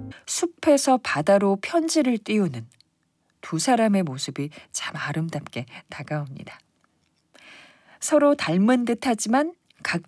숲에서 바다로 편지를 띄우는 두 사람의 모습이 참 아름답게 다가옵니다. 서로 닮은 듯하지만